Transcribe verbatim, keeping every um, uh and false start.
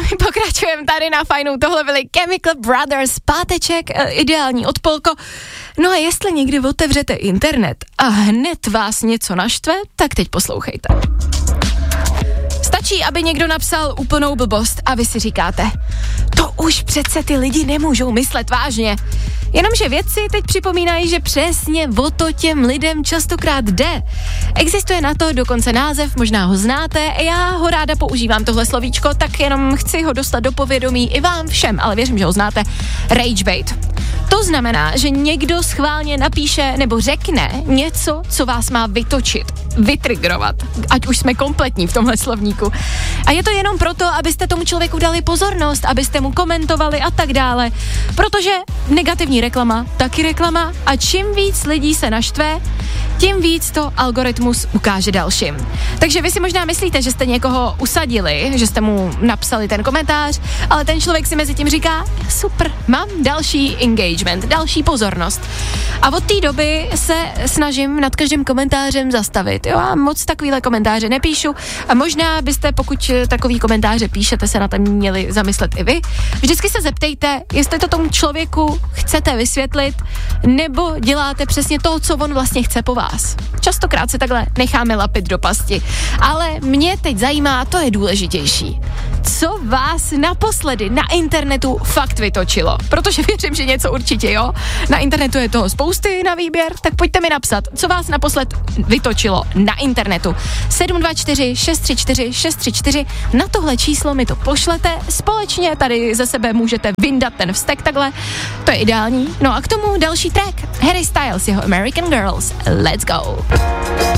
Pokračujeme tady na Fajnu, tohle byly Chemical Brothers, páteček, ideální odpolko. No a jestli někdy otevřete internet a hned vás něco naštve, tak teď poslouchejte. Stačí, aby někdo napsal úplnou blbost a vy si říkáte, to už přece ty lidi nemůžou myslet vážně. Jenomže vědci teď připomínají, že přesně o to těm lidem častokrát jde. Existuje na to dokonce název, možná ho znáte, já ho ráda používám tohle slovíčko, tak jenom chci ho dostat do povědomí i vám všem, ale věřím, že ho znáte, ragebait. To znamená, že někdo schválně napíše nebo řekne něco, co vás má vytočit, vytrigrovat, ať už jsme kompletní v tomhle slovníku. A je to jenom proto, abyste tomu člověku dali pozornost, abyste mu komentovali a tak dále, protože negativní reklama, taky reklama a čím víc lidí se naštve, tím víc to algoritmus ukáže dalším. Takže vy si možná myslíte, že jste někoho usadili, že jste mu napsali ten komentář, ale ten člověk si mezi tím říká, super, mám další engagement, další pozornost. A od té doby se snažím nad každým komentářem zastavit. Jo, a moc takovýhle komentáře nepíšu. A možná byste, pokud takový komentáře píšete, se na to měli zamyslet i vy. Vždycky se zeptejte, jestli to tomu člověku chcete vysvětlit, nebo děláte přesně to, co on vlastně chce po vás. Častokrát se takhle necháme lapit do pasti. Ale mě teď zajímá, to je důležitější. Co vás naposledy na internetu fakt vytočilo? Protože věřím, že něco určitě, jo? Na internetu je toho spousty na výběr, tak pojďte mi napsat, co vás naposled vytočilo na internetu. sedm dva čtyři šest tři čtyři šest tři čtyři, na tohle číslo mi to pošlete, společně tady ze sebe můžete vyndat ten vztek takhle, to je ideální. No a k tomu další track, Harry Styles, jeho American Girls, let's go.